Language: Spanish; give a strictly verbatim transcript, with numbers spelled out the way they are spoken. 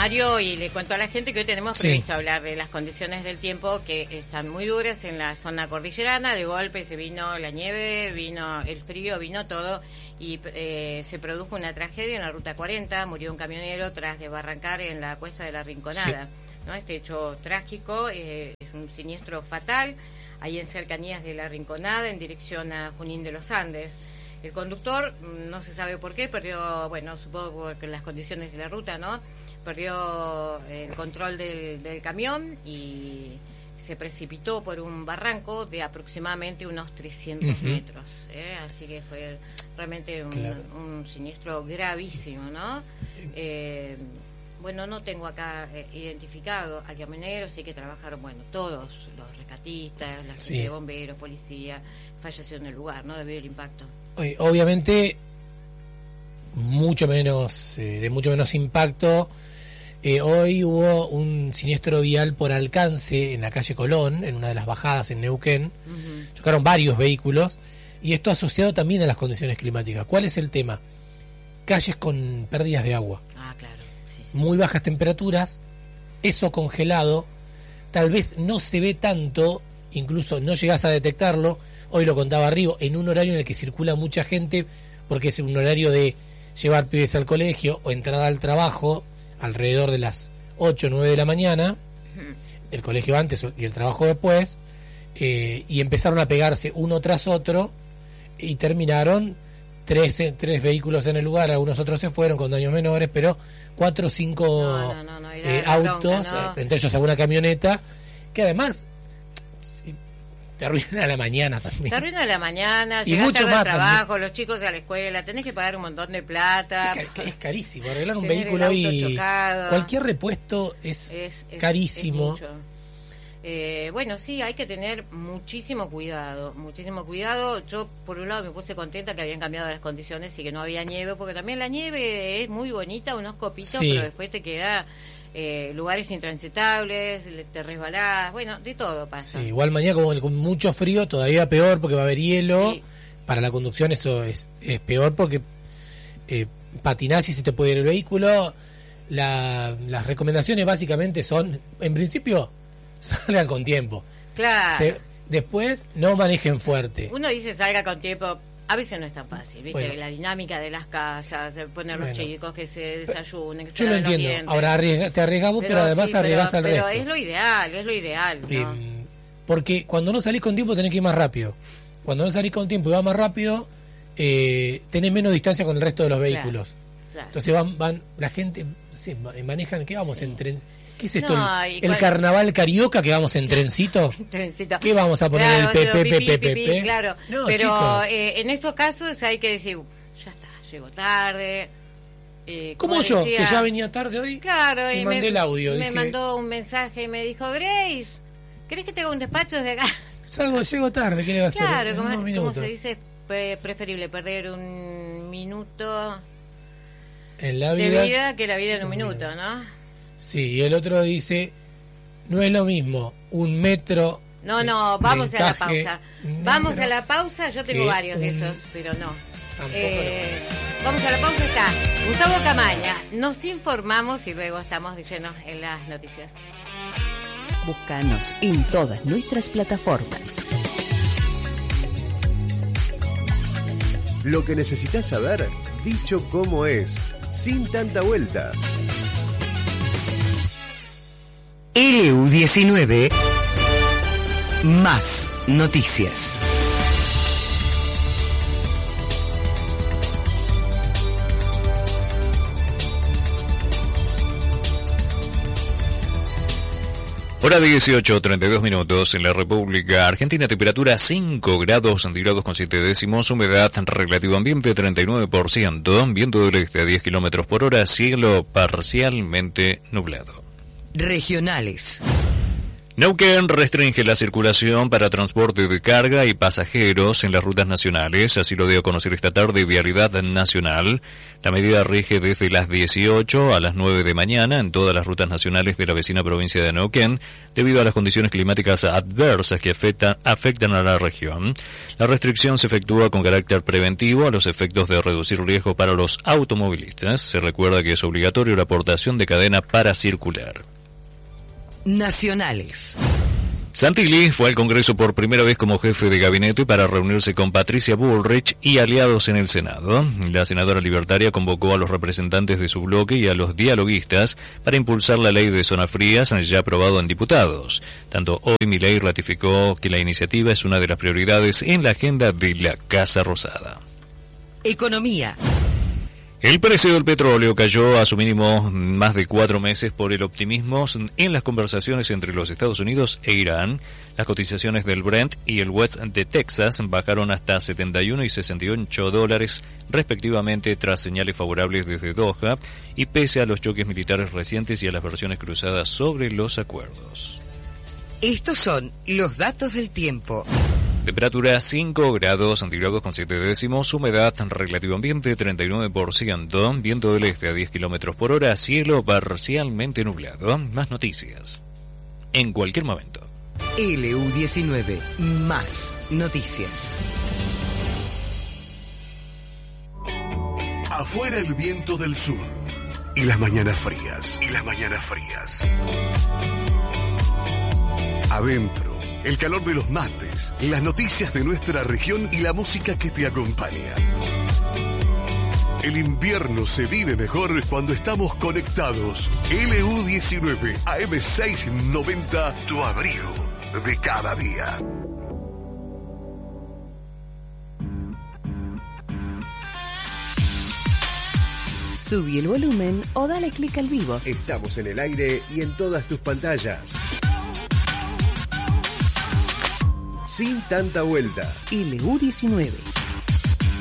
Mario, y le cuento a la gente que hoy tenemos Sí. previsto hablar de las condiciones del tiempo que están muy duras en la zona cordillerana. De golpe se vino la nieve, vino el frío, vino todo, y eh, se produjo una tragedia en la Ruta cuarenta. Murió un camionero tras desbarrancar en la cuesta de la Rinconada. Sí. ¿No? Este hecho trágico eh, es un siniestro fatal, ahí en cercanías de la Rinconada, en dirección a Junín de los Andes. El conductor, no se sabe por qué, perdió, bueno, supongo que las condiciones de la ruta, ¿no? Perdió el control del, del camión y se precipitó por un barranco de aproximadamente unos trescientos uh-huh. metros, ¿eh? Así que fue realmente un, claro. un siniestro gravísimo, ¿no? Eh, bueno, no tengo acá eh, identificado al camionero, sí que trabajaron, bueno, todos los rescatistas, la gente sí. de bomberos, policía, falleció en el lugar, ¿no? Debido al impacto. Obviamente mucho menos eh, de mucho menos impacto. Eh, hoy hubo un siniestro vial por alcance en la calle Colón, en una de las bajadas en Neuquén. Uh-huh. Chocaron varios vehículos y esto asociado también a las condiciones climáticas. ¿Cuál es el tema? Calles con pérdidas de agua. Ah, claro. Sí, sí. Muy bajas temperaturas, eso congelado, tal vez no se ve tanto, incluso no llegás a detectarlo. Hoy lo contaba Río, en un horario en el que circula mucha gente, porque es un horario de llevar pibes al colegio o entrada al trabajo, alrededor de las ocho o nueve de la mañana, el colegio antes y el trabajo después, eh, y empezaron a pegarse uno tras otro, y terminaron tres, tres vehículos en el lugar, algunos otros se fueron con daños menores, pero cuatro o cinco no, no, no, no, eh, autos, bronca, no. entre ellos alguna camioneta, que además... Sí, te arruina la mañana también. Te arruina la mañana, y mucho tarde más al trabajo, también. Los chicos a la escuela, tenés que pagar un montón de plata. Es, es carísimo, arreglar un vehículo y chocado. Cualquier repuesto es, es, es carísimo. Es eh, bueno, sí, hay que tener muchísimo cuidado, muchísimo cuidado. Yo, por un lado, me puse contenta que habían cambiado las condiciones y que no había nieve, porque también la nieve es muy bonita, unos copitos, sí. pero después te queda... Eh, lugares intransitables, te resbalás, bueno, de todo pasa. Sí, igual mañana como con mucho frío, todavía peor porque va a haber hielo. Sí. Para la conducción eso es, es peor porque eh, patinás y se te puede ir el vehículo. La, las recomendaciones básicamente son, en principio, salgan con tiempo. Claro. Se, después, no manejen fuerte. Uno dice salga con tiempo. A veces no es tan fácil, ¿viste? Bueno. La dinámica de las casas, poner los bueno. chicos que se desayunen, que yo se lo entiendo. Los Ahora arriesga, te arriesgamos, pero, pero además sí, arriesgas pero, al pero resto. Pero es lo ideal, es lo ideal, ¿no? Eh, porque cuando no salís con tiempo tenés que ir más rápido. Cuando no salís con tiempo y vas más rápido, eh, tenés menos distancia con el resto de los vehículos. Claro, claro. Entonces van, van, la gente se manejan, ¿qué vamos sí. en tren? ¿Qué es esto? No, el, el cual... carnaval carioca que vamos en trencito. trencito. ¿Qué vamos a poner claro, el P P P P P? Claro, no, pero eh, en esos casos hay que decir, ya está, llego tarde. Eh, como, como yo, decía, que ya venía tarde hoy. Claro, y, y mandé me, el audio. Me dije, mandó un mensaje y me dijo, Grace, ¿querés que te haga un despacho desde acá? Salgo, llego tarde, ¿qué le va a hacer? Claro, como, como se dice, pre- preferible perder un minuto en la vida, de vida que la vida en un minuto, ¿no? Sí, y el otro dice, no es lo mismo un metro. No, no, vamos a la pausa. Vamos a la pausa, yo tengo varios un... de esos, pero no. Eh, vamos a la pausa, está Gustavo Camaña. Nos informamos y luego estamos de lleno en las noticias. Búscanos en todas nuestras plataformas. Lo que necesitas saber, dicho como es, sin tanta vuelta. L U diecinueve Más noticias. Hora dieciocho, treinta y dos minutos en la República Argentina, temperatura cinco grados centígrados con siete décimos, humedad relativa ambiente treinta y nueve por ciento, viento del este a diez kilómetros por hora, cielo parcialmente nublado. Regionales. Neuquén restringe la circulación para transporte de carga y pasajeros en las rutas nacionales, así lo dio a conocer esta tarde Vialidad Nacional. La medida rige desde las dieciocho a las nueve de mañana en todas las rutas nacionales de la vecina provincia de Neuquén, debido a las condiciones climáticas adversas que afectan, afectan a la región. La restricción se efectúa con carácter preventivo a los efectos de reducir riesgo para los automovilistas. Se recuerda que es obligatorio la aportación de cadena para circular. Nacionales. Santilli fue al Congreso por primera vez como jefe de gabinete para reunirse con Patricia Bullrich y aliados en el Senado. La senadora libertaria convocó a los representantes de su bloque y a los dialoguistas para impulsar la ley de zonas frías ya aprobado en diputados. Tanto hoy Milei ratificó que la iniciativa es una de las prioridades en la agenda de la Casa Rosada. Economía. El precio del petróleo cayó a su mínimo más de cuatro meses por el optimismo en las conversaciones entre los Estados Unidos e Irán. Las cotizaciones del Brent y el West de Texas bajaron hasta setenta y uno y sesenta y ocho dólares respectivamente tras señales favorables desde Doha y pese a los choques militares recientes y a las versiones cruzadas sobre los acuerdos. Estos son los datos del tiempo. Temperatura cinco grados centígrados con siete décimos, humedad relativo ambiente treinta y nueve por ciento, viento del este a diez kilómetros por hora, cielo parcialmente nublado. Más noticias en cualquier momento. L U diecinueve, más noticias. Afuera el viento del sur y las mañanas frías, y las mañanas frías. Adentro, el calor de los mates, las noticias de nuestra región y la música que te acompaña. El invierno se vive mejor cuando estamos conectados. L U diecinueve, A M seiscientos noventa, tu abrigo de cada día. Subí el volumen o dale clic al vivo. Estamos en el aire y en todas tus pantallas. Sin tanta vuelta. L U diecinueve.